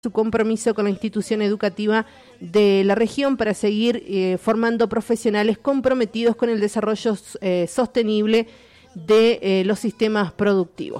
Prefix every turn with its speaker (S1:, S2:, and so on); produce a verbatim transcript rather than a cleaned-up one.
S1: su compromiso con la institución educativa de la región para seguir eh, formando profesionales comprometidos con el desarrollo eh, sostenible de eh, los sistemas productivos.